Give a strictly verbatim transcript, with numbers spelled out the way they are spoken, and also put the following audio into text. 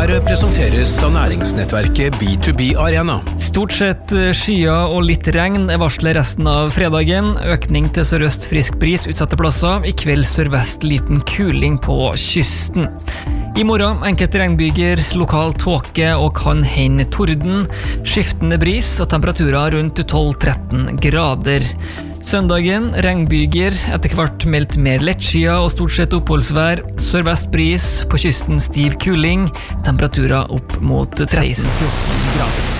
Nyhetsmagasinet presenteres av næringsnettverket B to B Arena. Stort sett skyer og litt regn er varslet resten av fredagen. Økning til sørøst frisk bris utsatte plasser. I kveld sørvest liten kuling på kysten. I morgen enkelte regnbyger, lokal tåke og kan hende torden. Skiftende bris og temperaturer rundt tolv til tretten grader. Søndagen, regnbyger, etter hvert meldt mer lettskyet og stort sett oppholdsvær. Sørvest bris, på kysten stiv kuling, temperaturer opp mot seksten til fjorten grader.